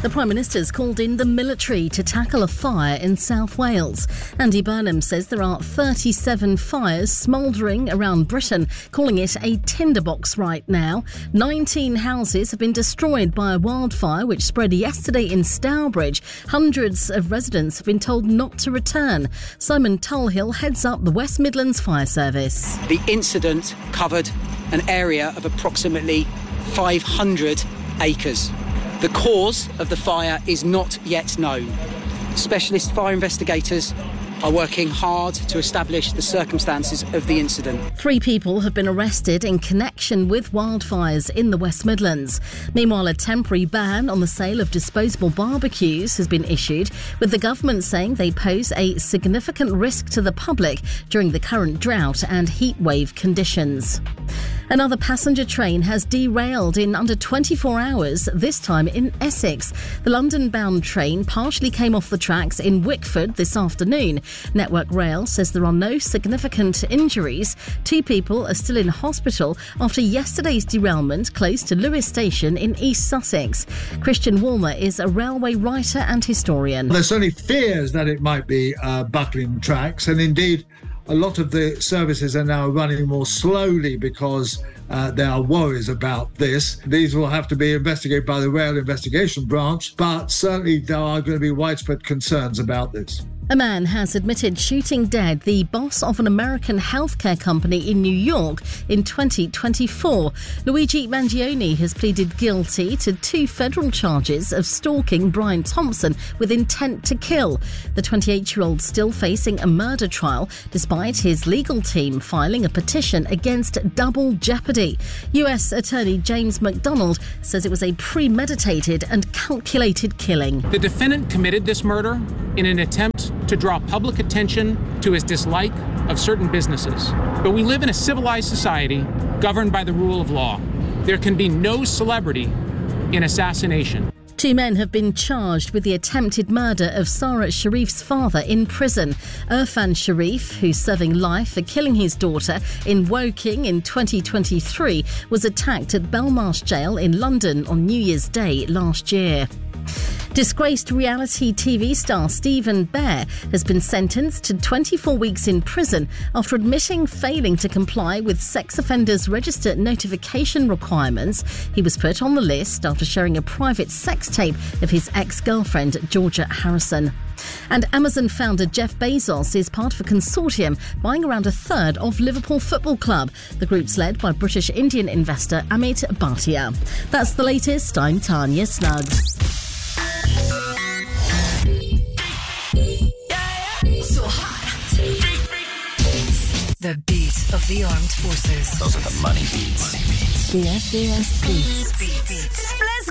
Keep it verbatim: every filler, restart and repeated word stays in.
The Prime Minister's called in the military to tackle a fire in South Wales. Andy Burnham says there are thirty-seven fires smouldering around Britain, calling it a tinderbox right now. nineteen houses have been destroyed by a wildfire which spread yesterday in Stourbridge. Hundreds of residents have been told not to return. Simon Tulhill heads up the West Midlands Fire Service. The incident covered an area of approximately five hundred acres. The cause of the fire is not yet known. Specialist fire investigators are working hard to establish the circumstances of the incident. Three people have been arrested in connection with wildfires in the West Midlands. Meanwhile, a temporary ban on the sale of disposable barbecues has been issued, with the government saying they pose a significant risk to the public during the current drought and heatwave conditions. Another passenger train has derailed in under twenty-four hours, this time in Essex. The London-bound train partially came off the tracks in Wickford this afternoon. Network Rail says there are no significant injuries. Two people are still in hospital after yesterday's derailment close to Lewes Station in East Sussex. Christian Walmer is a railway writer and historian. There's certainly fears that it might be uh, buckling tracks, and indeed a lot of the services are now running more slowly because uh, there are worries about this. These will have to be investigated by the Rail Investigation Branch, but certainly there are going to be widespread concerns about this. A man has admitted shooting dead the boss of an American healthcare company in New York in twenty twenty-four. Luigi Mangione has pleaded guilty to two federal charges of stalking Brian Thompson with intent to kill. The twenty-eight-year-old still facing a murder trial despite his legal team filing a petition against double jeopardy. U S Attorney James McDonald says it was a premeditated and calculated killing. The defendant committed this murder in an attempt to draw public attention to his dislike of certain businesses. But we live in a civilized society governed by the rule of law. There can be no celebrity in assassination. Two men have been charged with the attempted murder of Sarah Sharif's father in prison. Irfan Sharif, who's serving life for killing his daughter in Woking in twenty twenty-three, was attacked at Belmarsh Jail in London on New Year's Day last year. Disgraced reality T V star Stephen Bear has been sentenced to twenty-four weeks in prison after admitting failing to comply with sex offenders register notification requirements. He was put on the list after sharing a private sex tape of his ex-girlfriend Georgia Harrison. And Amazon founder Jeff Bezos is part of a consortium buying around a third of Liverpool Football Club. The group's led by British Indian investor Amit Bhatia. That's the latest. I'm Tanya Snuggs. The beat of the armed forces. Those are the money beats. The F B S beats. beats.